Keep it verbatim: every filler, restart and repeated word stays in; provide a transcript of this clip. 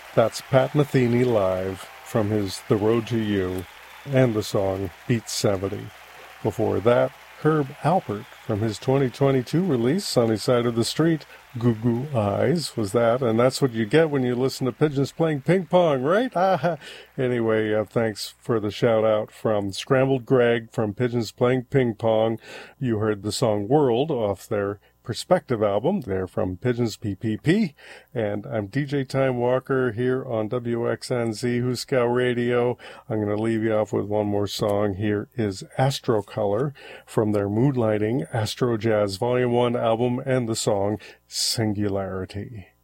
That's Pat Metheny live from his The Road to You and the song Beat seventy. Before that, Herb Alpert from his twenty twenty-two release, Sunny Side of the Street, Goo Goo Eyes was that, and that's what you get when you listen to Pigeons Playing Ping Pong, right? Ah, anyway, uh, thanks for the shout-out from Scrambled Greg from Pigeons Playing Ping Pong. You heard the song World off their Perspective album. They're from Pigeons P P P, and I'm D J Time Walker here on W X N Z Huskow Radio. I'm going to leave you off with one more song. Here is Astrocolor from their Moonlighting Astro Jazz Volume one album and the song Singularity.